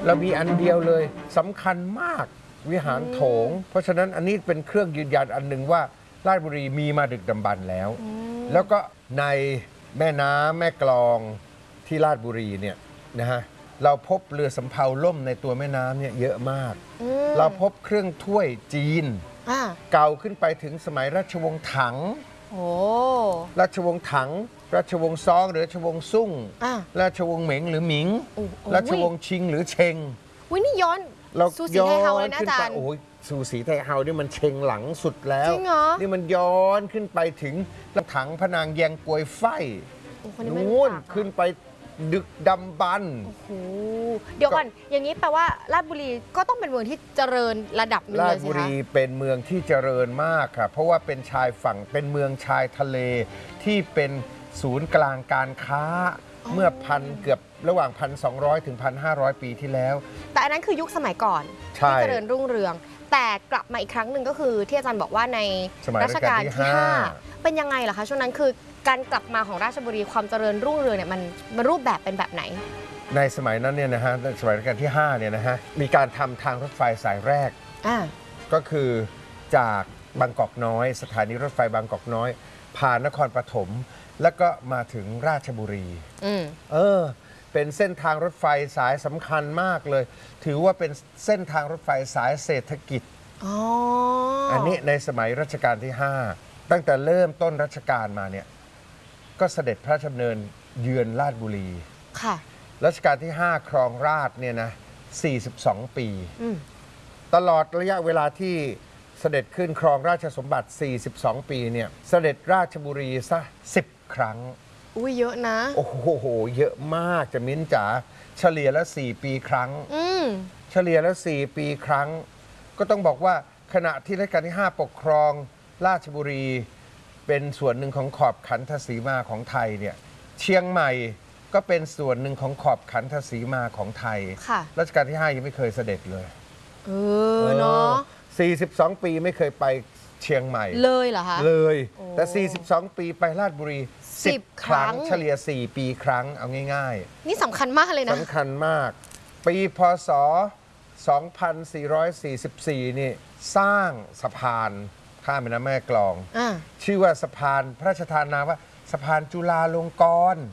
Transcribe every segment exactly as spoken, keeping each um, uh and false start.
เรามีอันเดียวเลยสำคัญมากวิหารโถงเพราะฉะนั้นอันนี้เป็นเครื่องยืนยันอันหนึ่งว่าราชบุรีมีมาดึกดำบรรพ์แล้วแล้วก็ในแม่น้ำแม่กลองที่ราชบุรีเนี่ยนะฮะเราพบเรือสำเภาล่มในตัวแม่น้ำเนี่ยเยอะมากเราพบเครื่องถ้วยจีนเก่าขึ้นไปถึงสมัยราชวงศ์ถังราชวงศ์ถังราชวงศ์ซองหรือราชวงศ์ซุ่งราชวงศ์เหม็งหรือหมิงราชวงศ์ชิงหรือเชงวินี่ย้อนสูสีไทเฮาเลยนะอาจารย์โอ้ยสูสีไทเฮานี่มันเชงหลังสุดแล้วนี่มันย้อนขึ้นไปถึงถังพนางแยงกวยไฟนู่นขึ้นไปดึกดำบรรพ์เดี๋ยวก่อนอย่างนี้แปลว่าราชบุรีก็ต้องเป็นเมืองที่เจริญระดับนึงเลยสิคะราชบุรีเป็นเมืองที่เจริญมากค่ะเพราะว่าเป็นชายฝั่งเป็นเมืองชายทะเลที่เป็นศูนย์กลางการค้าเมื่อพันเกือบระหว่าง พันสองร้อย ถึง พันห้าร้อย ปีที่แล้วแต่อันนั้นคือยุคสมัยก่อนที่เจริญรุ่งเรืองแต่กลับมาอีกครั้งหนึ่งก็คือที่อาจารย์บอกว่าในรัชกาลที่ห้าเป็นยังไงล่ะคะช่วงนั้นคือการกลับมาของราชบุรีความเจริญรุ่งเรืองเนี่ยมันมันรูปแบบเป็นแบบไหนในสมัยนั้นเนี่ยนะฮะในสมัยรัชกาลที่ห้าเนี่ยนะฮะมีการทำทางรถไฟสายแรกก็คือจากบางกอกน้อยสถานีรถไฟบางกอกน้อยผ่านนครปฐมแล้วก็มาถึงราชบุรีเออเป็นเส้นทางรถไฟสายสำคัญมากเลยถือว่าเป็นเส้นทางรถไฟสายเศรษฐกิจ อ, อันนี้ในสมัยรัชกาลที่ห้าตั้งแต่เริ่มต้นรัชกาลมาเนี่ยก็เสด็จพระราชดำเนินเยือนราชบุรีค่ะรัชกาลที่ห้าครองราชเนี่ยนะสี่สิบสองปีตลอดระยะเวลาที่เสด็จขึ้นครองราชสมบัติสี่สิบสองปีเนี่ยเสด็จราชบุรีซะสิบครั้งอุ้ยเยอะนะโอ้โหเยอะมากจะมิ้นจ๋าเฉลี่ยละสี่ปีครั้งเฉลี่ยละสี่ปีครั้งก็ต้องบอกว่าขณะที่รัชกาลที่ห้าปกครองราชบุรีเป็นส่วนหนึ่งของขอบขันธสีมาของไทยเนี่ยเชียงใหม่ก็เป็นส่วนหนึ่งของขอบขันธสีมาของไทยรัชกาลที่ห้ายังไม่เคยเสด็จเลยเออเนาะสี่สิบสองปีไม่เคยไปเชียงใหม่เลยเหรอคะเลยแต่สี่สิบสองปีไปราชบุรีสิบครั้งเฉลี่ยสี่ปีครั้งเอาง่ายๆนี่สำคัญมากเลยนะสำคัญมากปีพ.ศ. สองพันสี่ร้อยสี่สิบสี่นี่สร้างสะพานข้ามแม่น้ำแม่กลองชื่อว่าสะพานพระราชทานนามว่าสะพานจุฬาลงกรณ์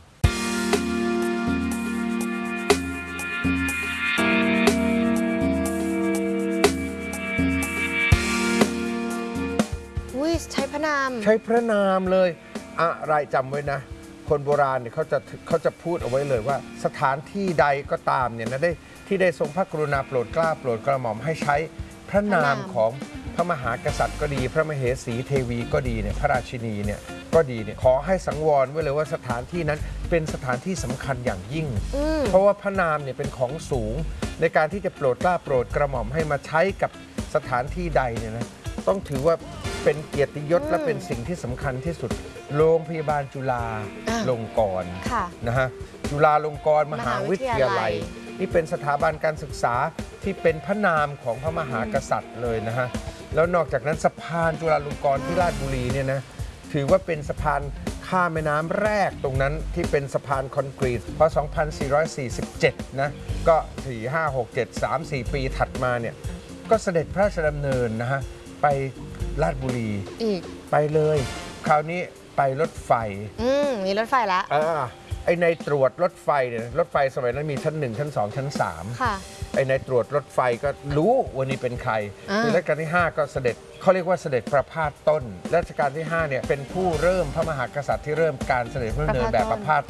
ใช้พระนามใช้พระนามเลยอะไรจำไว้นะคนโบราณเนี่ยเขาจะเขาจะพูดเอาไว้เลยว่าสถานที่ใดก็ตามเนี่ยนะได้ที่ได้ทรงพระกรุณาโปรดเกล้าโปรดกระหม่อมให้ใช้พระนามของพระมหากษัตริย์ก็ดีพระมเหสีเทวีก็ดีเนี่ยพระราชินีเนี่ยก็ดีเนี่ยขอให้สังวรไว้เลยว่าสถานที่นั้นเป็นสถานที่สำคัญอย่างยิ่งเพราะว่าพระนามเนี่ยเป็นของสูงในการที่จะโปรดเกล้าโปรดกระหม่อมให้มาใช้กับสถานที่ใดเนี่ยนะต้องถือว่าเป็นเกียรติยศและเป็นสิ่งที่สำคัญที่สุดโรงพยาบาลจุฬาลงกรณ์นะฮะจุฬาลงกรณ์มหาวิทยาลัยนี่เป็นสถาบันการศึกษาที่เป็นพระนามของพระมหากษัตริย์เลยนะฮะแล้วนอกจากนั้นสะพานจุฬาลงกรณ์ที่ราชบุรีเนี่ยนะถือว่าเป็นสะพานข้ามแม่น้ำแรกตรงนั้นที่เป็นสะพานคอนกรีตพอสองพันสี่ร้อยสี่สิบเจ็ดนะก็สี่ ห้า หก เจ็ด สาม สี่ปีถัดมาเนี่ยก็เสด็จพระราชดำเนินนะฮะไปราชบุรีอีกไปเลยคราวนี้ไปรถไฟอืมมีรถไฟแล้วอ่าไอในตรวจรถไฟเนี่ยรถไฟสมัยนั้นมีชั้นหนึ่งชั้นสองชั้นสามค่ะไอในตรวจรถไฟก็รู้วันนี้เป็นใครในรัชกาลที่ห้าก็เสด็จเขาเรียกว่าเสด็จประพาสต้นรัชกาลที่ห้าเนี่ยเป็นผู้เริ่มพระมหากษัตริย์ที่เริ่มการเสด็จพระดำเนินแบบประพาส